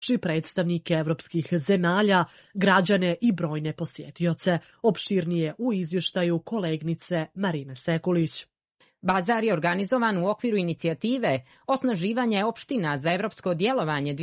predstavnike evropskih zemalja, građane i brojne posjetioce. Opširnije u izvještaju kolegnice Marine Sekulić. Bazar je organizovan u okviru inicijative Osnaživanje opština za evropsko djelovanje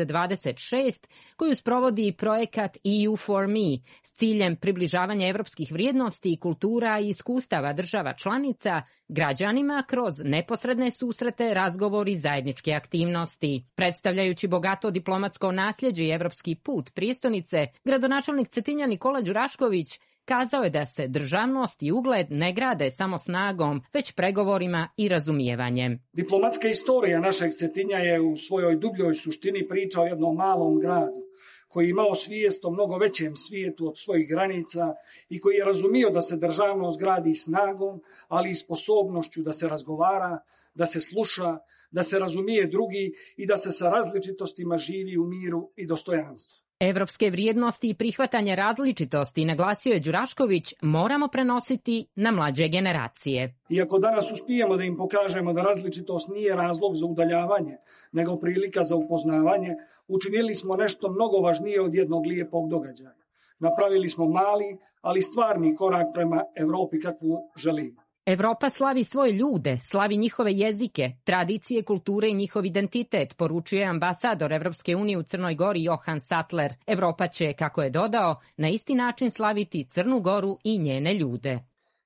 2026, koju sprovodi projekat EU for Me s ciljem približavanja evropskih vrijednosti, kultura i iskustava država članica građanima kroz neposredne susrete, razgovori i zajedničke aktivnosti. Predstavljajući bogato diplomatsko nasljeđe i evropski put prijestolnice, gradonačelnik Cetinja Nikola Đurašković kazao je da se državnost i ugled ne grade samo snagom, već pregovorima i razumijevanjem. Diplomatska istorija našeg Cetinja je u svojoj dubljoj suštini priča o jednom malom gradu, koji je imao svijest o mnogo većem svijetu od svojih granica i koji je razumio da se državnost gradi snagom, ali i sposobnošću da se razgovara, da se sluša, da se razumije drugi i da se sa različitostima živi u miru i dostojanstvu. Evropske vrijednosti i prihvatanje različitosti, naglasio je Đurašković, moramo prenositi na mlađe generacije. Iako danas uspijemo da im pokažemo da različitost nije razlog za udaljavanje, nego prilika za upoznavanje, učinili smo nešto mnogo važnije od jednog lijepog događaja. Napravili smo mali, ali stvarni korak prema Evropi kakvu želimo. Evropa slavi svoje ljude, slavi njihove jezike, tradicije, kulture i njihov identitet, poručuje ambasador Evropske unije u Crnoj Gori Johan Sattler. Evropa će, kako je dodao, na isti način slaviti Crnu Goru i njene ljude.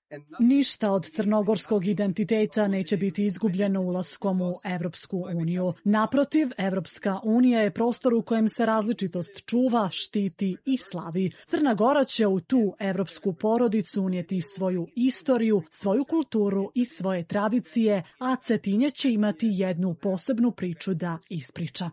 Ništa od crnogorskog identiteta neće biti izgubljeno ulaskom u Evropsku uniju. Naprotiv, Evropska unija je prostor u kojem se različitost čuva, štiti i slavi. Crna Gora će u tu evropsku porodicu unijeti svoju istoriju, svoju kulturu i svoje tradicije, a Cetinje će imati jednu posebnu priču da ispriča.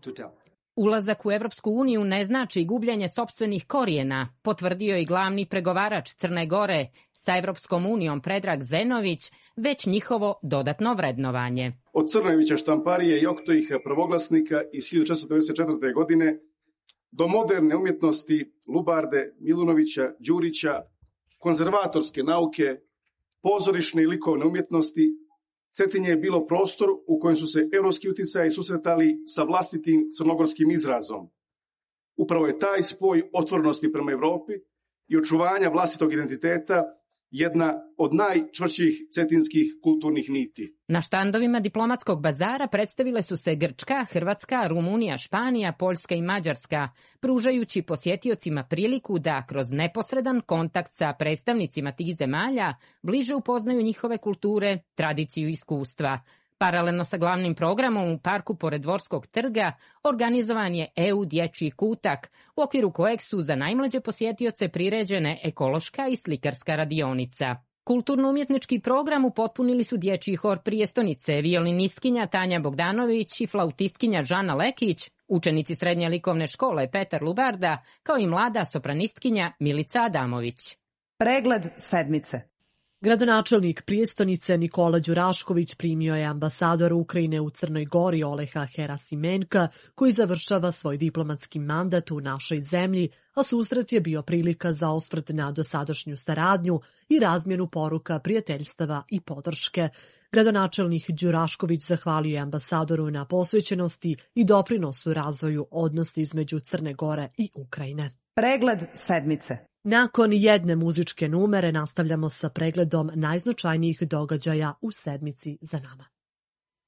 Ulazak u Evropsku uniju ne znači gubljenje sopstvenih korijena, potvrdio je i glavni pregovarač Crne Gore sa Evropskom unijom Predrag Zenović, već njihovo dodatno vrednovanje. Od Crnojevića štamparije i Oktojih prvoglasnika iz 1494. godine do moderne umjetnosti Lubarde, Milunovića, Đurića, konzervatorske nauke, pozorišne i likovne umjetnosti, Cetinje je bilo prostor u kojem su se evropski utjecaji susretali sa vlastitim crnogorskim izrazom. Upravo je taj spoj otvorenosti prema Evropi i očuvanja vlastitog identiteta jedna od najčvršćih cetinskih kulturnih niti. Na štandovima diplomatskog bazara predstavile su se Grčka, Hrvatska, Rumunija, Španija, Poljska i Mađarska, pružajući posjetiocima priliku da kroz neposredan kontakt sa predstavnicima tih zemalja bliže upoznaju njihove kulture, tradiciju i iskustva. Paralelno sa glavnim programom u parku pored Dvorskog trga organizovan je EU dječji kutak, u okviru kojeg su za najmlađe posjetioce priređene ekološka i slikarska radionica. Kulturno-umjetnički program upotpunili su dječji hor prijestolnice, violinistkinja Tanja Bogdanović i flautistkinja Žana Lekić, učenici srednje likovne škole Petar Lubarda, kao i mlada sopranistkinja Milica Adamović. Pregled sedmice. Gradonačelnik prijestolnice Nikola Đurašković primio je ambasadora Ukrajine u Crnoj Gori Oleha Herasimenka, koji završava svoj diplomatski mandat u našoj zemlji, a susret je bio prilika za osvrt na dosadašnju saradnju i razmjenu poruka prijateljstava i podrške. Gradonačelnik Đurašković zahvalio je ambasadoru na posvećenosti i doprinosu razvoju odnosa između Crne Gore i Ukrajine. Pregled sedmice. Nakon jedne muzičke numere nastavljamo sa pregledom najznačajnijih događaja u sedmici za nama.